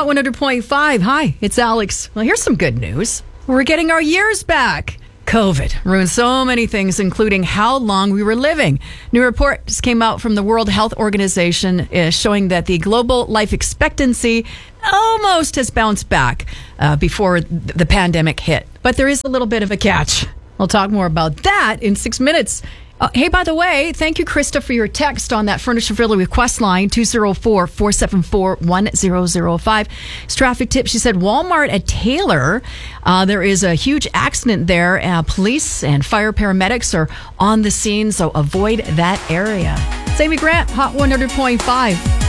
Hot 100.5. Hi, it's Alex. Well, here's some good news. We're getting our years back. COVID ruined so many things, including how long we were living. New report just came out from the World Health Organization showing that the global life expectancy almost has bounced back before the pandemic hit. But there is a little bit of a catch. We'll talk more about that in 6 minutes. Hey, by the way, thank you, Krista, for your text on that Furniture Fiddler request line, 204-474-1005. It's traffic tip. She said Walmart at Taylor, there is a huge accident there. Police and fire paramedics are on the scene, so avoid that area. It's Amy Grant, Hot 100.5.